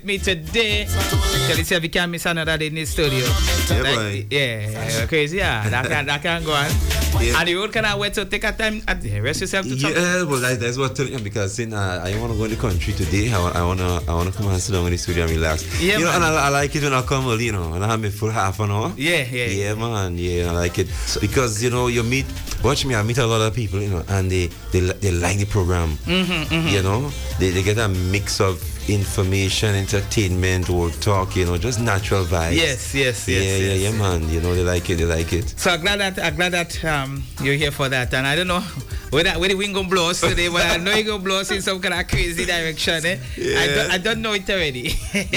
Me today, tell you we can't miss another day in the studio. Crazy, yeah. That can go on. Yeah. And the road can wait to take a time and rest yourself to talk. Yeah, well, that's what I'm telling you because I want to go in the country today. I wanna come and sit down in the studio and relax. Yeah, you know, man. and I like it when I come early, you know, and I have me full half an hour. Yeah, man. Yeah, I like it because you know I meet a lot of people, you know, and they like the program. You know, they get a mix of information, entertainment, or talk, you know, just natural vibes. Yes. Yeah, man. You know, they like it. So I'm glad that you're here for that. And I don't know where the wind gonna blow us today, but I know you're gonna blow us in some kind of crazy direction. Yeah. I don't know it already.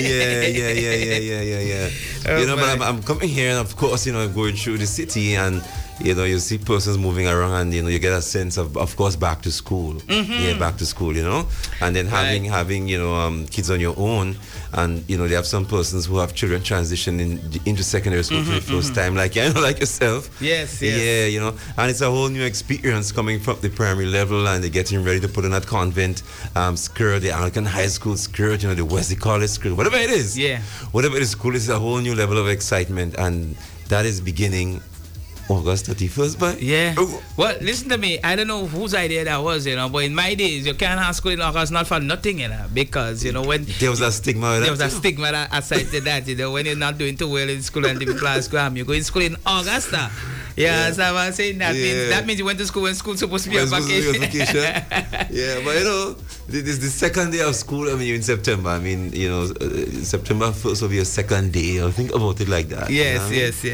Yeah. You know, but I'm coming here, and of course, you know, I'm going through the city, and you know, you see persons moving around, and you know, you get a sense of course, back to school. Yeah, back to school. You know, and then having you know kids on your own, and you know, they have some persons who have children transitioning into secondary school for the first time, like like yourself. Yes. Yeah, you know, and it's a whole new experience coming from the primary level, and they're getting ready to put on that convent skirt, the Anglican high school skirt, you know, the Wesley College skirt, whatever it is. Yeah. Whatever the school is, a whole new level of excitement, and that is beginning August 31st, but yeah. Well, listen to me. I don't know whose idea that was, you know, but in my days, you can't have school in August not for nothing, you know, because you know when there was a stigma. There was a stigma that aside to that, you know, when you're not doing too well in school and the class come, you go in school in August. Yeah, so I was saying that means you went to school when school's supposed to be on vacation. Yeah, but you know, this is the second day of school. I mean, you're in September. I mean, you know, September 1st will be your second day. I'll think about it like that. Yes.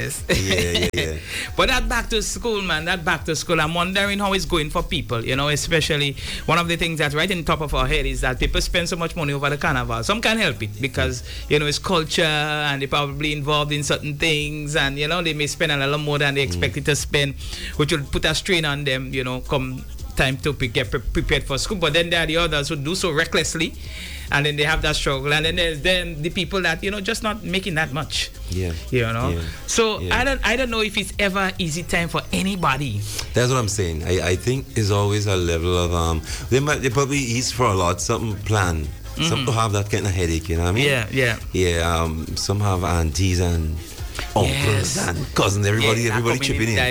Yeah. But that back to school, man, I'm wondering how it's going for people, you know, especially one of the things that's right in the top of our head is that people spend so much money over the carnival. Some can't help it because, you know, it's culture and they're probably involved in certain things and, you know, they may spend a little more than they expected to spend, which will put a strain on them, you know, come time to get prepared for school. But then there are the others who do so recklessly and then they have that struggle, and then there's the people that, you know, just not making that much. Yeah. You know. Yeah. So yeah. I don't know if it's ever easy time for anybody. That's what I'm saying. I think there's always a level of they probably ease for a lot, something planned. Some to have that kind of headache, you know what I mean? Yeah. Some have aunties and uncles and cousins, everybody chipping in.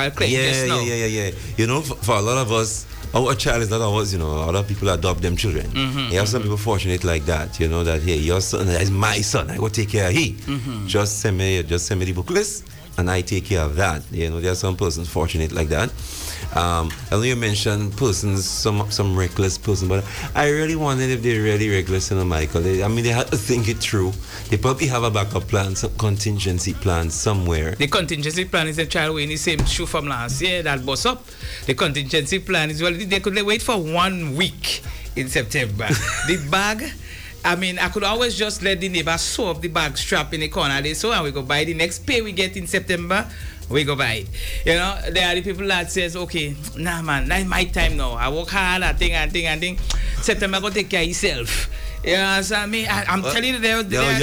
Yeah. You know, for a lot of us, our child is not ours, you know. Other people adopt them children. You have some people fortunate like that, you know, that hey, your son is my son, I go take care of him. Just send me the book list and I take care of that. You know, there are some persons fortunate like that. I know you mentioned persons, some reckless person, but I really wondered if they're really reckless, you know, Michael. They had to think it through. They probably have a backup plan, some contingency plan somewhere. The contingency plan is a child wearing the same shoe from last year that bust up. The contingency plan is, well, they could wait for 1 week in September. The bag, I mean, I could always just let the neighbor sew up the bag strap in the corner. They sew and we go buy the next pay we get in September. We go buy it. You know, there are the people that says, okay, nah man, that's my time now. I work hard, I think. September go take care of yourself. Yeah, so I'm telling you,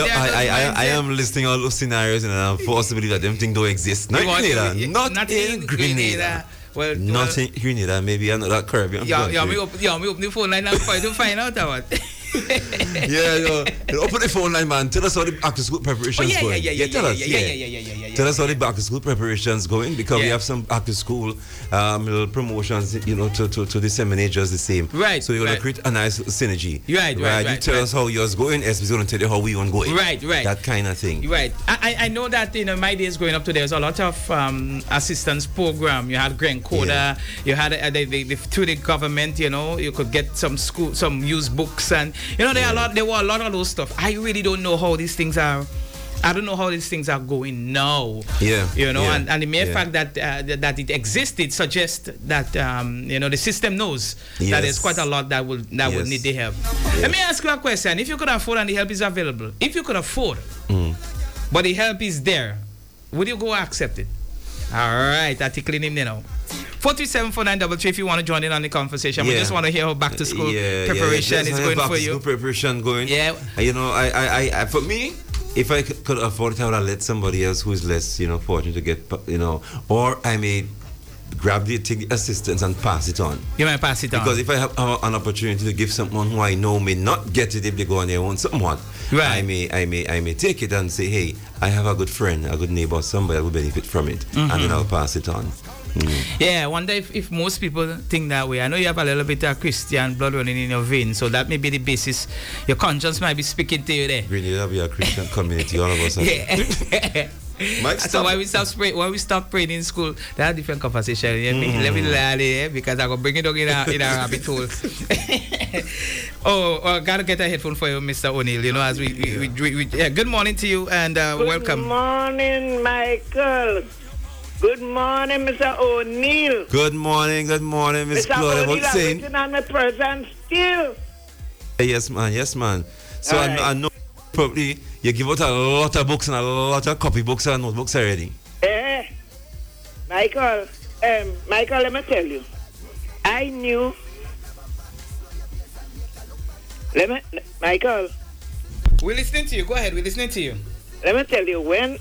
I am listing all those scenarios and I'm forced to believe that them things don't exist. Not in Grenada. Well, not in Grenada. Maybe another Caribbean. Me open the phone line and try to find out what. Open the phone line, man. Tell us how the back to school preparations going. Tell us. Tell us how the back to school preparations going, because we have some back to school little promotions, you know, to disseminate just the same. Right. So you're gonna create a nice synergy. Right. You tell us how yours going, SB's gonna tell you how we want going. Right. That kind of thing. Right. I know that, you know, my days growing up today, there's a lot of assistance program. You had Grant Coda, you had through the government, you know, you could get some used books, and you know, there were a lot of those stuff. I really don't know how these things are. I don't know how these things are going now. Yeah. You know, and the mere fact that it existed suggests that you know, the system knows that there's quite a lot that will need the help. Let me ask you a question. If you could afford and the help is available, if you could afford, but the help is there, would you go accept it? All right, articling him now. 4374933 if you want to join in on the conversation. We just want to hear how back to school preparation is going for you. Back to school preparation going. Yeah. You know, I for me, if I could afford it, I would have let somebody else who is less, you know, fortunate to get, you know, or I may grab take the assistance and pass it on. You might pass it on. Because if I have an opportunity to give someone who I know may not get it if they go on their own somewhat, right. I may take it and say, hey, I have a good friend, a good neighbor, somebody that will benefit from it, and then I'll pass it on. Yeah, I wonder if most people think that way. I know you have a little bit of Christian blood running in your veins, so that may be the basis. Your conscience might be speaking to you there. Really, that be a Christian community, all of us. Yeah. So why we stop praying in school? That's a different conversation. Let me lie, because I'm gonna bring it up in a rabbit hole. I gotta get a headphone for you, Mr. O'Neill. You know, as we good morning to you and welcome. Good morning, Michael. Good morning, Mr. O'Neill. Good morning, Miss Claudia. Mr. O'Neill, I'm waiting on my present still. Yes, man. So I know probably you give out a lot of books and a lot of copybooks and notebooks already. Michael, let me tell you. I knew. Michael. We're listening to you. Go ahead. We're listening to you. Let me tell you, when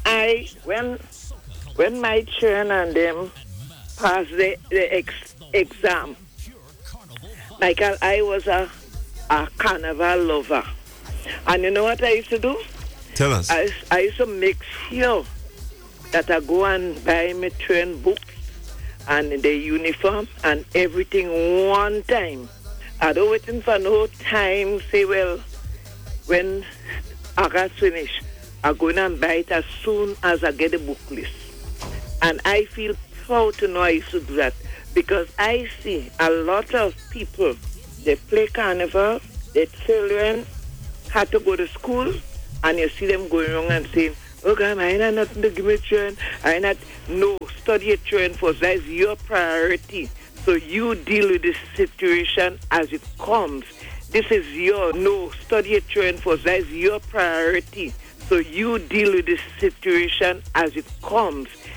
my children and them passed the exam, Michael, I was a carnival lover. And you know what I used to do? Tell us. I used to make sure that I go and buy my children books and the uniform and everything one time. I don't waiting for no time, say, well, when August finish, I'm going to buy it as soon as I get the book list. And I feel proud to know I used to do that because I see a lot of people, they play carnival, their children had to go to school, and you see them going around and saying, oh God, I ain't nothing to give me children. No, study your children first. That is your priority. So you deal with this situation as it comes. This is study your children first. That is your priority. So you deal with this situation as it comes.